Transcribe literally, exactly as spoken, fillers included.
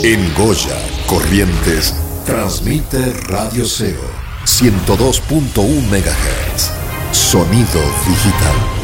En Goya, Corrientes, transmite Radio Seo ciento dos punto uno megahertz. Sonido digital.